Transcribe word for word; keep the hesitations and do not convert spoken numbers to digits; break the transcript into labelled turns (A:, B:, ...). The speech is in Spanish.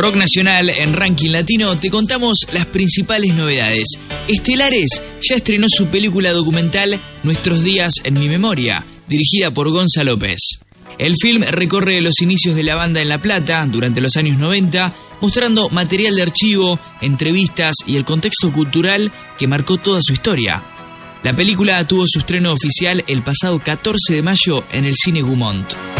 A: Rock Nacional, en Ranking Latino, te contamos las principales novedades. Estelares ya estrenó su película documental Nuestros días en mi memoria, dirigida por Gonza López. El film recorre los inicios de la banda en La Plata durante los años noventa, mostrando material de archivo, entrevistas y el contexto cultural que marcó toda su historia. La película tuvo su estreno oficial el pasado catorce de mayo en el Cine Gaumont.